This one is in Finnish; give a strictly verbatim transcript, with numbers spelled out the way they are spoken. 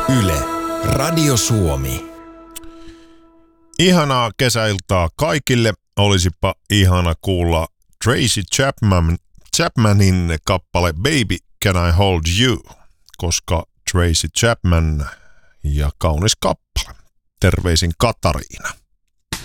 Yle, Radio Suomi. Ihanaa kesäiltaa kaikille. Olisipa ihana kuulla Tracy Chapman, Chapmanin kappale Baby Can I Hold You, koska Tracy Chapman ja kaunis kappale. Terveisin Katariina.